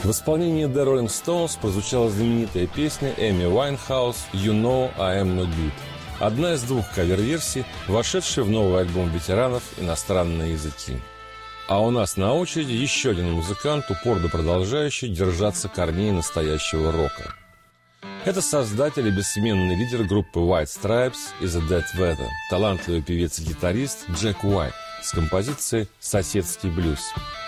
В исполнении The Rolling Stones прозвучала знаменитая песня Эми Уайнхаус «You Know I Am No Good». Одна из двух кавер-версий, вошедшая в новый альбом ветеранов «Иностранные языки». А у нас на очереди еще один музыкант, упорно продолжающий держаться корней настоящего рока. Это создатель и бессменный лидер группы White Stripes и The Dead Weather, талантливый певец и гитарист Джек Уайт с композицией «Соседский блюз».